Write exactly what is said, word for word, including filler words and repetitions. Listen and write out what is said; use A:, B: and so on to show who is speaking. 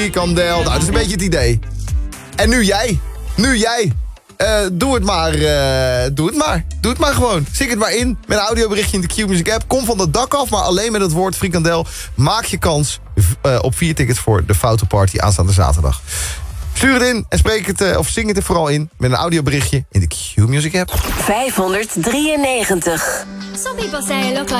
A: frikandel. Nou, dat is een beetje het idee. En nu jij. Nu jij. Uh, doe het maar. Uh, doe het maar. Doe het maar gewoon. Zing het maar in. Met een audioberichtje in de Q-Music app. Kom van het dak af, maar alleen met het woord frikandel. Maak je kans uh, op vier tickets voor de Foute Party aanstaande zaterdag. Stuur het in en spreek het, uh, of zing het er vooral in met een audioberichtje in de Q-Music app.
B: vijfhonderddrieënnegentig.
C: Some people say, look